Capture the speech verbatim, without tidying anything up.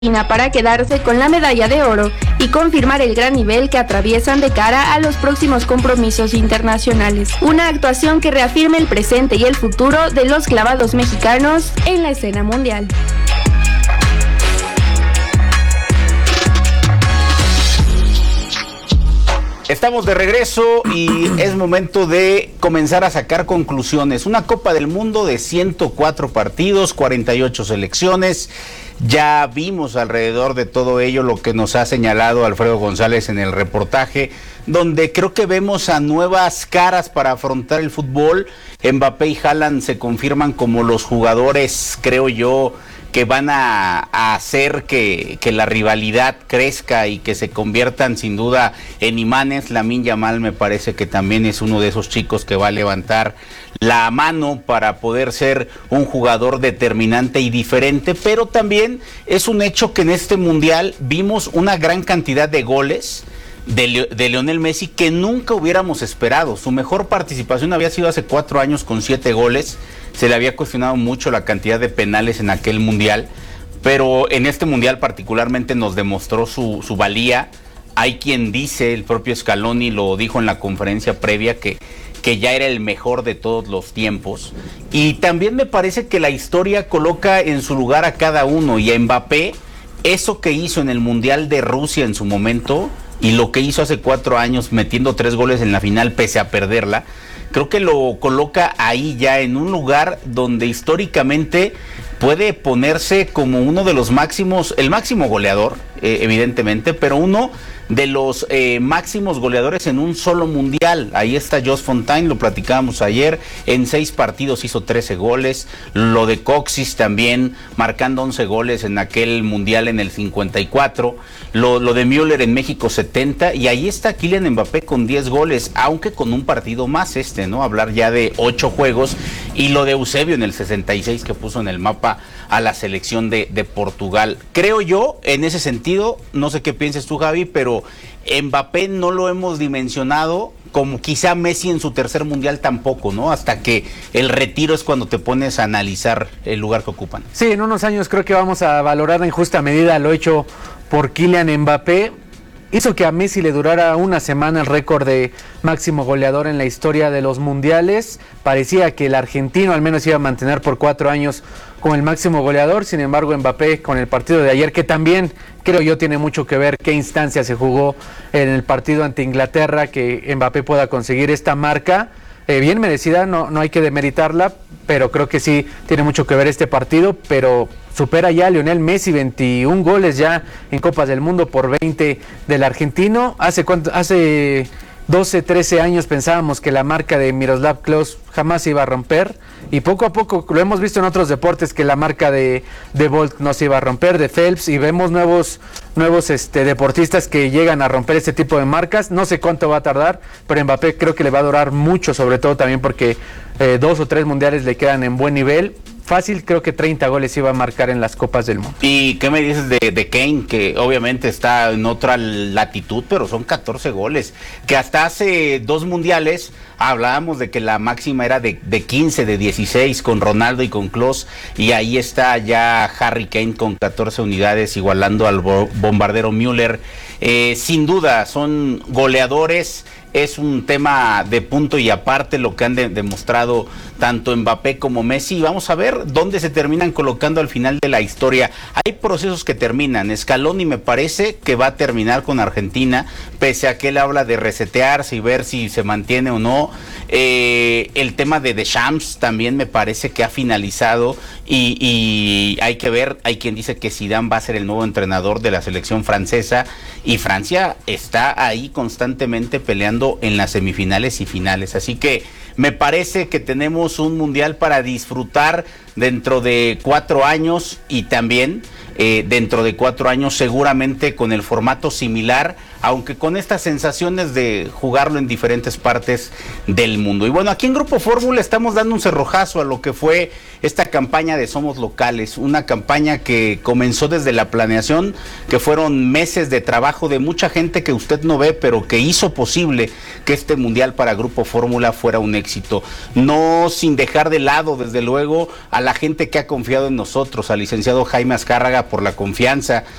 para quedarse con la medalla de oro y confirmar el gran nivel que atraviesan de cara a los próximos compromisos internacionales. Una actuación que reafirma el presente y el futuro de los clavados mexicanos en la escena mundial. Estamos de regreso y es momento de comenzar a sacar conclusiones. Una Copa del Mundo de ciento cuatro partidos, cuarenta y ocho selecciones. Ya vimos alrededor de todo ello lo que nos ha señalado Alfredo González en el reportaje, donde creo que vemos a nuevas caras para afrontar el fútbol. Mbappé y Haaland se confirman como los jugadores, creo yo, que van a, a hacer que, que la rivalidad crezca y que se conviertan sin duda en imanes. Lamine Yamal me parece que también es uno de esos chicos que va a levantar la mano para poder ser un jugador determinante y diferente, pero también es un hecho que en este mundial vimos una gran cantidad de goles de, Le- de Lionel Messi que nunca hubiéramos esperado. Su mejor participación había sido hace cuatro años con siete goles. Se le había cuestionado mucho la cantidad de penales en aquel mundial, pero en este mundial particularmente nos demostró su, su valía. Hay quien dice, el propio Scaloni lo dijo en la conferencia previa, que, que ya era el mejor de todos los tiempos. Y también me parece que la historia coloca en su lugar a cada uno, y a Mbappé, eso que hizo en el Mundial de Rusia en su momento, y lo que hizo hace cuatro años metiendo tres goles en la final pese a perderla, creo que lo coloca ahí ya en un lugar donde históricamente puede ponerse como uno de los máximos, el máximo goleador, eh, evidentemente, pero uno de los eh, máximos goleadores en un solo mundial. Ahí está Jos Fontaine, lo platicábamos ayer, en seis partidos hizo trece goles, lo de Coxis también, marcando once goles en aquel mundial en el cincuenta y cuatro, lo, lo de Müller en México setenta, y ahí está Kylian Mbappé con diez goles, aunque con un partido más este, ¿no? Hablar ya de ocho juegos, y lo de Eusebio en el sesenta y seis que puso en el mapa a la selección de, de Portugal. Creo yo, en ese sentido, no sé qué pienses tú, Javi, pero Mbappé no lo hemos dimensionado como quizá Messi en su tercer mundial tampoco, ¿no? Hasta que el retiro es cuando te pones a analizar el lugar que ocupan. Sí, en unos años creo que vamos a valorar en justa medida lo hecho por Kylian Mbappé. Hizo que a Messi le durara una semana el récord de máximo goleador en la historia de los mundiales. Parecía que el argentino al menos iba a mantener por cuatro años como el máximo goleador. Sin embargo, Mbappé con el partido de ayer, que también creo yo tiene mucho que ver qué instancia se jugó en el partido ante Inglaterra, que Mbappé pueda conseguir esta marca. Eh, bien merecida, no, no hay que demeritarla, pero creo que sí tiene mucho que ver este partido, pero supera ya a Lionel Messi, veintiún goles ya en Copas del Mundo por veinte del argentino. Hace cuánto, hace doce, trece años pensábamos que la marca de Miroslav Klose jamás se iba a romper, y poco a poco lo hemos visto en otros deportes que la marca de, de Bolt no se iba a romper, de Phelps, y vemos nuevos nuevos este, deportistas que llegan a romper este tipo de marcas. No sé cuánto va a tardar, pero Mbappé creo que le va a durar mucho, sobre todo también porque eh, dos o tres mundiales le quedan en buen nivel. Fácil, creo que treinta goles iba a marcar en las Copas del Mundo. ¿Y qué me dices de, de Kane, que obviamente está en otra latitud, pero son catorce goles? Que hasta hace dos mundiales hablábamos de que la máxima era de, de quince, de dieciséis, con Ronaldo y con Klose, y ahí está ya Harry Kane con catorce unidades, igualando al bo- bombardero Müller. Eh, sin duda, son goleadores. Es un tema de punto y aparte lo que han de, demostrado tanto Mbappé como Messi. Y vamos a ver dónde se terminan colocando al final de la historia. Hay procesos que terminan. Scaloni me parece que va a terminar con Argentina, pese a que él habla de resetearse y ver si se mantiene o no. Eh, el tema de Deschamps también me parece que ha finalizado, y, y hay que ver, hay quien dice que Zidane va a ser el nuevo entrenador de la selección francesa, y Francia está ahí constantemente peleando en las semifinales y finales, así que me parece que tenemos un mundial para disfrutar dentro de cuatro años, y también eh, dentro de cuatro años seguramente con el formato similar, aunque con estas sensaciones de jugarlo en diferentes partes del mundo. Y bueno, aquí en Grupo Fórmula estamos dando un cerrojazo a lo que fue esta campaña de Somos Locales, una campaña que comenzó desde la planeación, que fueron meses de trabajo de mucha gente que usted no ve, pero que hizo posible que este mundial para Grupo Fórmula fuera un éxito. No sin dejar de lado, desde luego, a la gente que ha confiado en nosotros, al licenciado Jaime Azcárraga por la confianza,